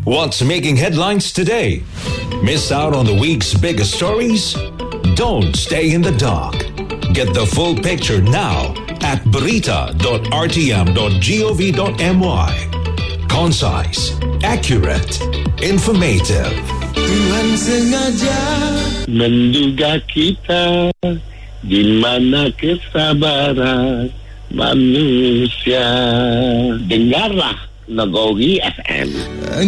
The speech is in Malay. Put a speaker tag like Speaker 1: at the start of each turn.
Speaker 1: What's making headlines today? Miss out on the week's biggest stories? Don't stay in the dark. Get the full picture now at berita.rtm.gov.my. Concise, accurate, informative.
Speaker 2: Tuhan sengaja menduga kita di mana kesabaran manusia. Dengarlah Nagori FM.